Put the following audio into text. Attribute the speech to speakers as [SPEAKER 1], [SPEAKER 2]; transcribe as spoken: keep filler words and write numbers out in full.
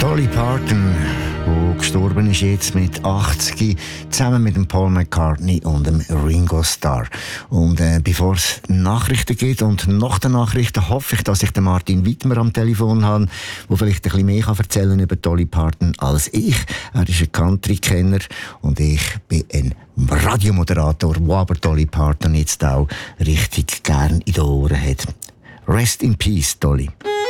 [SPEAKER 1] Dolly Parton, der gestorben ist jetzt mit achtzig, zusammen mit dem Paul McCartney und dem Ringo Starr. Und äh, bevor es Nachrichten gibt und nach den Nachrichten hoffe ich, dass ich den Martin Wittmer am Telefon habe, der vielleicht ein bisschen mehr erzählen kann über Dolly Parton als ich. Er ist ein Country-Kenner und ich bin ein Radiomoderator, der aber Dolly Parton jetzt auch richtig gern in den Ohren hat. Rest in Peace, Dolly.